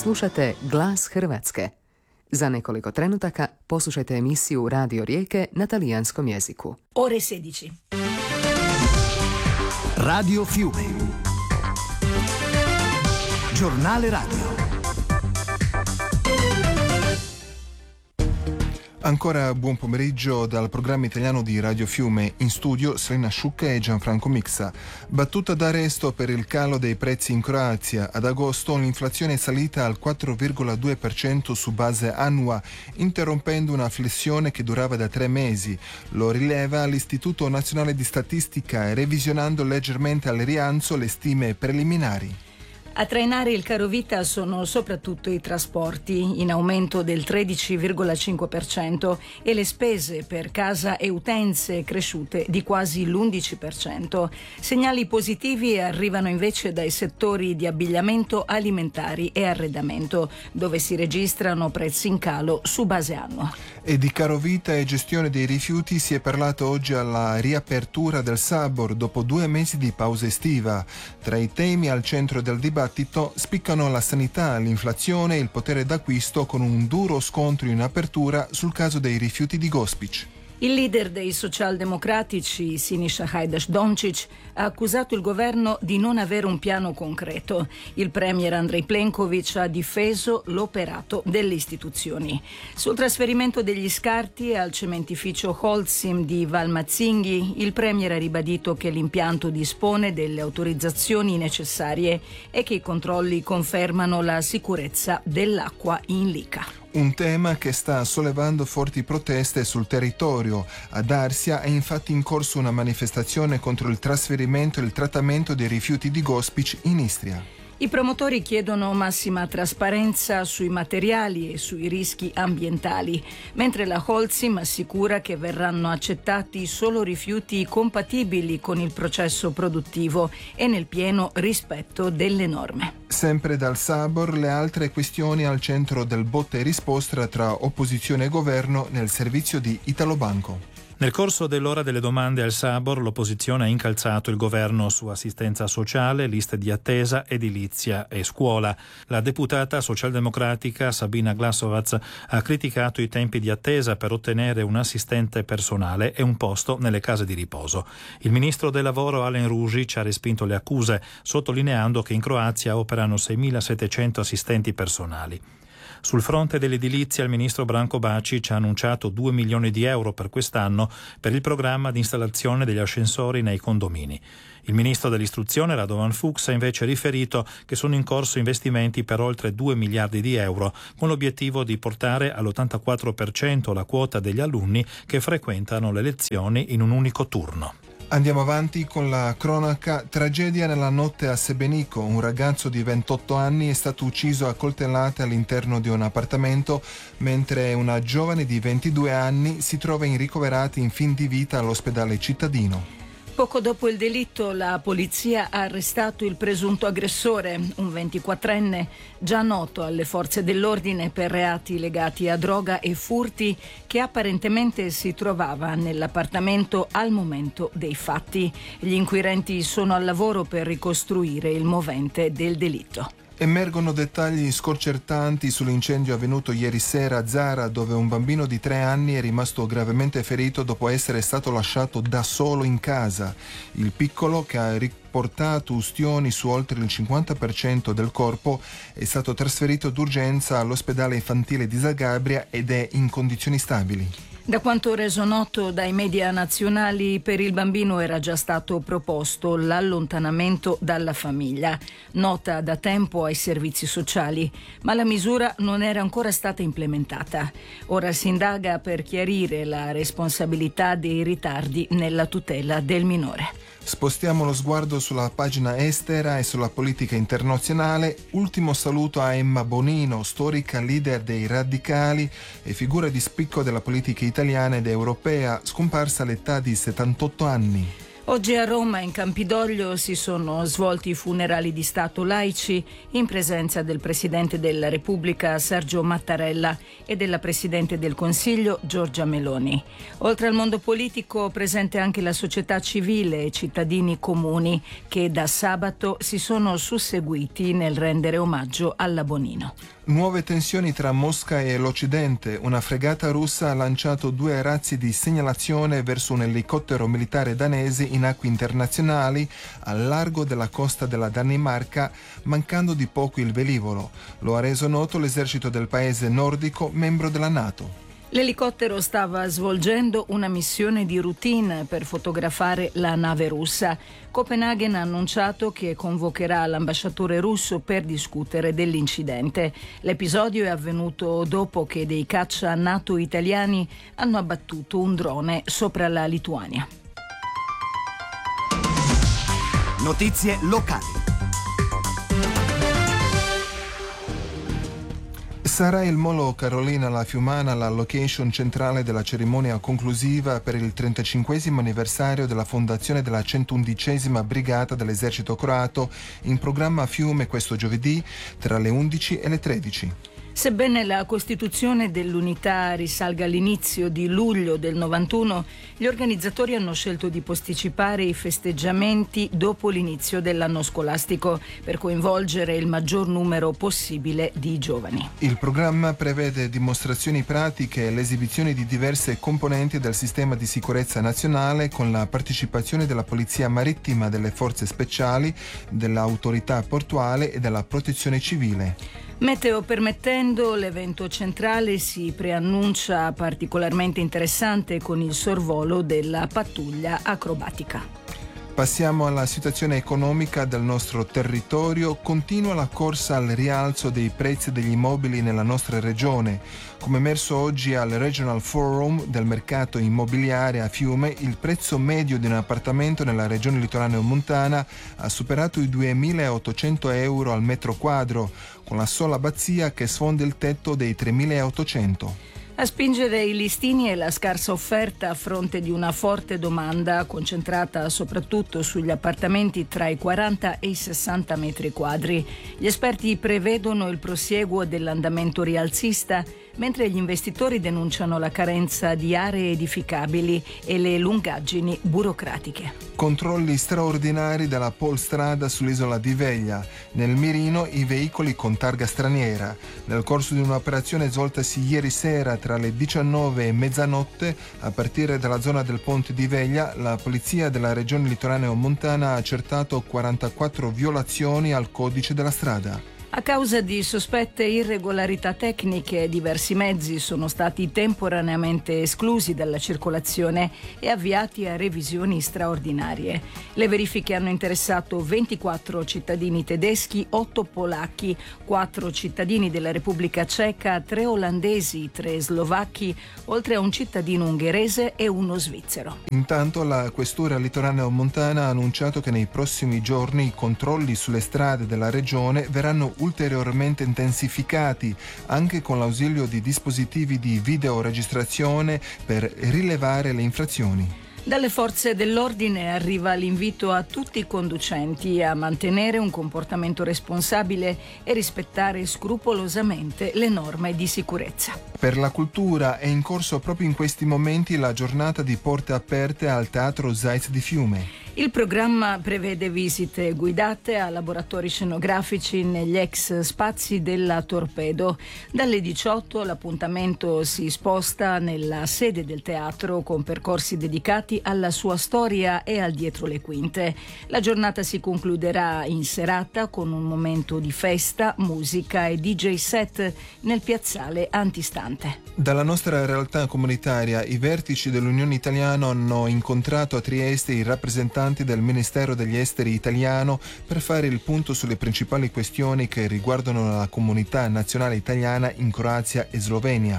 Slušate Glas Hrvatske. Za nekoliko trenutaka poslušajte emisiju Radio Rijeke na talijanskom jeziku. Ore 16. Radio Fiume. Giornale radio. Ancora buon pomeriggio dal programma italiano di Radio Fiume. In studio Selena Sciucca e Gianfranco Mixa. Battuta d'arresto per il calo dei prezzi in Croazia. Ad agosto l'inflazione è salita al 4,2% su base annua, interrompendo una flessione che durava da 3 mesi. Lo rileva l'Istituto Nazionale di Statistica, revisionando leggermente al rialzo le stime preliminari. A trainare il carovita sono soprattutto i trasporti, in aumento del 13,5%, e le spese per casa e utenze cresciute di quasi l'11%. Segnali positivi arrivano invece dai settori di abbigliamento, alimentari e arredamento, dove si registrano prezzi in calo su base annua. E di carovita e gestione dei rifiuti si è parlato oggi alla riapertura del Sabor dopo 2 mesi di pausa estiva. Tra i temi al centro del dibattito spiccano la sanità, l'inflazione e il potere d'acquisto, con un duro scontro in apertura sul caso dei rifiuti di Gospić. Il leader dei socialdemocratici, Siniša Hajdaš-Dončić, ha accusato il governo di non avere un piano concreto. Il premier Andrej Plenković ha difeso l'operato delle istituzioni. Sul trasferimento degli scarti al cementificio Holcim di Valmazzinghi, il premier ha ribadito che l'impianto dispone delle autorizzazioni necessarie e che i controlli confermano la sicurezza dell'acqua in Lica. Un tema che sta sollevando forti proteste sul territorio. Ad Arsia è infatti in corso una manifestazione contro il trasferimento e il trattamento dei rifiuti di Gospić in Istria. I promotori chiedono massima trasparenza sui materiali e sui rischi ambientali, mentre la Holcim assicura che verranno accettati solo rifiuti compatibili con il processo produttivo e nel pieno rispetto delle norme. Sempre dal Sabor, le altre questioni al centro del botta e risposta tra opposizione e governo nel servizio di Italobanco. Nel corso dell'ora delle domande al Sabor, l'opposizione ha incalzato il governo su assistenza sociale, liste di attesa, edilizia e scuola. La deputata socialdemocratica Sabina Glasovac ha criticato i tempi di attesa per ottenere un assistente personale e un posto nelle case di riposo. Il ministro del lavoro Alen Ružić ha respinto le accuse, sottolineando che in Croazia operano 6.700 assistenti personali. Sul fronte dell'edilizia, il ministro Branko Bačić ha annunciato 2 milioni di euro per quest'anno per il programma di installazione degli ascensori nei condomini. Il ministro dell'istruzione, Radovan Fuchs, ha invece riferito che sono in corso investimenti per oltre 2 miliardi di euro, con l'obiettivo di portare all'84% la quota degli alunni che frequentano le lezioni in un unico turno. Andiamo avanti con la cronaca. Tragedia nella notte a Sebenico. Un ragazzo di 28 anni è stato ucciso a coltellate all'interno di un appartamento, mentre una giovane di 22 anni si trova in ricoverati in fin di vita all'ospedale cittadino. Poco dopo il delitto, la polizia ha arrestato il presunto aggressore, un 24enne, già noto alle forze dell'ordine per reati legati a droga e furti, che apparentemente si trovava nell'appartamento al momento dei fatti. Gli inquirenti sono al lavoro per ricostruire il movente del delitto. Emergono dettagli sconcertanti sull'incendio avvenuto ieri sera a Zara, dove un bambino di 3 anni è rimasto gravemente ferito dopo essere stato lasciato da solo in casa. Il piccolo, che ha riportato ustioni su oltre il 50% del corpo, è stato trasferito d'urgenza all'ospedale infantile di Zagabria ed è in condizioni stabili. Da quanto reso noto dai media nazionali, per il bambino era già stato proposto l'allontanamento dalla famiglia, nota da tempo ai servizi sociali, ma la misura non era ancora stata implementata. Ora si indaga per chiarire la responsabilità dei ritardi nella tutela del minore. Spostiamo lo sguardo sulla pagina estera e sulla politica internazionale. Ultimo saluto a Emma Bonino, storica leader dei radicali e figura di spicco della politica italiana ed europea, scomparsa all'età di 78 anni. Oggi a Roma, in Campidoglio, si sono svolti i funerali di Stato laici in presenza del Presidente della Repubblica Sergio Mattarella e della Presidente del Consiglio Giorgia Meloni. Oltre al mondo politico, presente anche la società civile e cittadini comuni che da sabato si sono susseguiti nel rendere omaggio alla Bonino. Nuove tensioni tra Mosca e l'Occidente. Una fregata russa ha lanciato 2 razzi di segnalazione verso un elicottero militare danese in acque internazionali al largo della costa della Danimarca, mancando di poco il velivolo. Lo ha reso noto l'esercito del paese nordico, membro della NATO. L'elicottero stava svolgendo una missione di routine per fotografare la nave russa. Copenaghen ha annunciato che convocherà l'ambasciatore russo per discutere dell'incidente. L'episodio è avvenuto dopo che dei caccia NATO italiani hanno abbattuto un drone sopra la Lituania. Notizie locali. Sarà il Molo Carolina La Fiumana la location centrale della cerimonia conclusiva per il 35esimo anniversario della fondazione della 111esima Brigata dell'Esercito Croato, in programma a Fiume questo giovedì tra le 11 e le 13. Sebbene la costituzione dell'unità risalga all'inizio di luglio del 91, gli organizzatori hanno scelto di posticipare i festeggiamenti dopo l'inizio dell'anno scolastico per coinvolgere il maggior numero possibile di giovani. Il programma prevede dimostrazioni pratiche e l'esibizione di diverse componenti del sistema di sicurezza nazionale con la partecipazione della Polizia Marittima, delle Forze Speciali, dell'Autorità Portuale e della Protezione Civile. Meteo permettendo, l'evento centrale si preannuncia particolarmente interessante con il sorvolo della pattuglia acrobatica. Passiamo alla situazione economica del nostro territorio. Continua la corsa al rialzo dei prezzi degli immobili nella nostra regione. Come emerso oggi al Regional Forum del mercato immobiliare a Fiume, il prezzo medio di un appartamento nella regione litoraneo-montana ha superato i 2.800 euro al metro quadro, con la sola abbazia che sfonda il tetto dei 3.800. A spingere i listini è la scarsa offerta a fronte di una forte domanda concentrata soprattutto sugli appartamenti tra i 40 e i 60 metri quadri. Gli esperti prevedono il prosieguo dell'andamento rialzista, mentre gli investitori denunciano la carenza di aree edificabili e le lungaggini burocratiche. Controlli straordinari della Polstrada sull'isola di Veglia. Nel mirino i veicoli con targa straniera. Nel corso di un'operazione svoltasi ieri sera tra le 19 e mezzanotte, a partire dalla zona del ponte di Veglia, la polizia della regione litoraneo-montana ha accertato 44 violazioni al codice della strada. A causa di sospette irregolarità tecniche, diversi mezzi sono stati temporaneamente esclusi dalla circolazione e avviati a revisioni straordinarie. Le verifiche hanno interessato 24 cittadini tedeschi, 8 polacchi, 4 cittadini della Repubblica Ceca, 3 olandesi, 3 slovacchi, oltre a un cittadino ungherese e uno svizzero. Intanto la questura litoraneo-montana ha annunciato che nei prossimi giorni i controlli sulle strade della regione verranno ulteriormente intensificati, anche con l'ausilio di dispositivi di videoregistrazione per rilevare le infrazioni. Dalle forze dell'ordine arriva l'invito a tutti i conducenti a mantenere un comportamento responsabile e rispettare scrupolosamente le norme di sicurezza. Per la cultura è in corso proprio in questi momenti la giornata di porte aperte al Teatro Zayz di Fiume. Il programma prevede visite guidate a laboratori scenografici negli ex spazi della Torpedo. Dalle 18 l'appuntamento si sposta nella sede del teatro con percorsi dedicati alla sua storia e al dietro le quinte. La giornata si concluderà in serata con un momento di festa, musica e DJ set nel piazzale antistante. Dalla nostra realtà comunitaria, i vertici dell'Unione Italiana hanno incontrato a Trieste i rappresentanti del Ministero degli Esteri italiano per fare il punto sulle principali questioni che riguardano la comunità nazionale italiana in Croazia e Slovenia.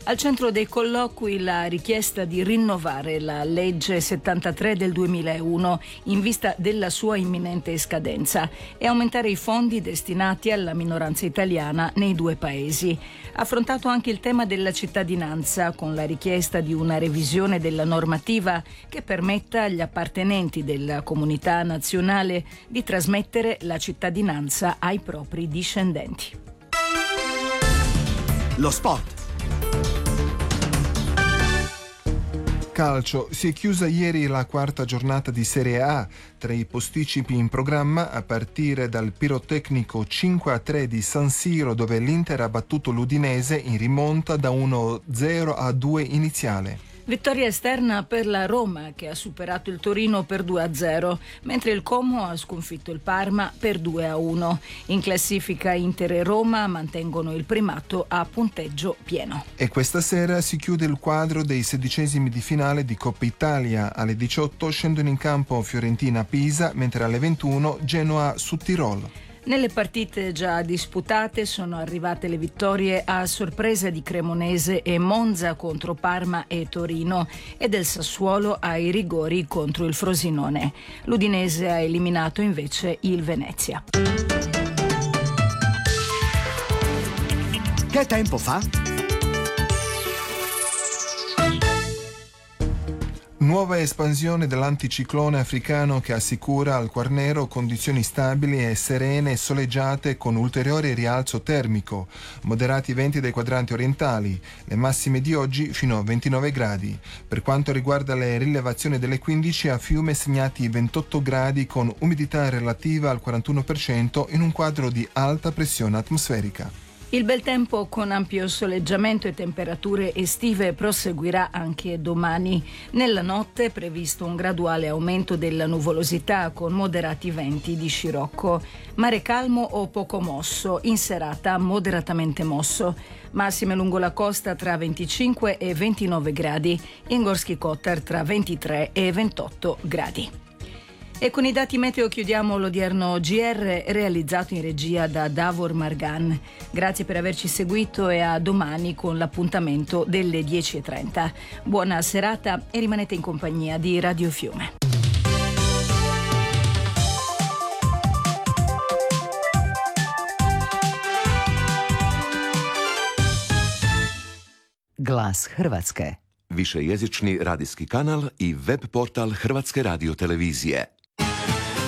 Al centro dei colloqui la richiesta di rinnovare la legge 73 del 2001 in vista della sua imminente scadenza e aumentare i fondi destinati alla minoranza italiana nei due paesi. Affrontato anche il tema della cittadinanza con la richiesta di una revisione della normativa che permetta agli appartenenti della comunità nazionale di trasmettere la cittadinanza ai propri discendenti. Lo sport. Calcio. Si è chiusa ieri la quarta giornata di Serie A. Tra i posticipi in programma, a partire dal pirotecnico 5-3 di San Siro, dove l'Inter ha battuto l'Udinese in rimonta da 1-0-2 iniziale. Vittoria esterna per la Roma, che ha superato il Torino per 2-0, mentre il Como ha sconfitto il Parma per 2-1. In classifica Inter e Roma mantengono il primato a punteggio pieno. E questa sera si chiude il quadro dei 16esimi di finale di Coppa Italia. Alle 18 scendono in campo Fiorentina-Pisa, mentre alle 21 Genoa su Tirol. Nelle partite già disputate sono arrivate le vittorie a sorpresa di Cremonese e Monza contro Parma e Torino e del Sassuolo ai rigori contro il Frosinone. L'Udinese ha eliminato invece il Venezia. Che tempo fa? Nuova espansione dell'anticiclone africano che assicura al Quarnero condizioni stabili e serene e soleggiate con ulteriore rialzo termico, moderati venti dai quadranti orientali, le massime di oggi fino a 29 gradi. Per quanto riguarda le rilevazioni delle 15, a Fiume segnati 28 gradi con umidità relativa al 41% in un quadro di alta pressione atmosferica. Il bel tempo con ampio soleggiamento e temperature estive proseguirà anche domani. Nella notte è previsto un graduale aumento della nuvolosità con moderati venti di scirocco. Mare calmo o poco mosso, in serata moderatamente mosso. Massime lungo la costa tra 25 e 29 gradi, in Gorski Kotar tra 23 e 28 gradi. E con i dati meteo chiudiamo l'odierno GR realizzato in regia da Davor Margan. Grazie per averci seguito e a domani con l'appuntamento delle 10:30. Buona serata e rimanete in compagnia di Radio Fiume. Glas Hrvatske. Višejezični radijski kanal i web portal Hrvatske radiotelevizije.